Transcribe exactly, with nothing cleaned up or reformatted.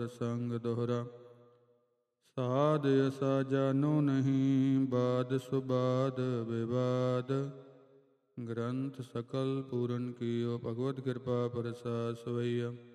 ਸੰਗ ਦੋਹਰਾ। ਸਾਧ ਅਸਾ ਜਾਨੋ ਨਹੀਂ, ਬਾਦ ਸੁਬਾਦ ਵਿਵਾਦ। ਗ੍ਰੰਥ ਸਕਲ ਪੂਰਨ ਕੀਓ, ਭਗਵਤ ਕਿਰਪਾ ਪ੍ਰਸਾਦ ਸਵਈਆ।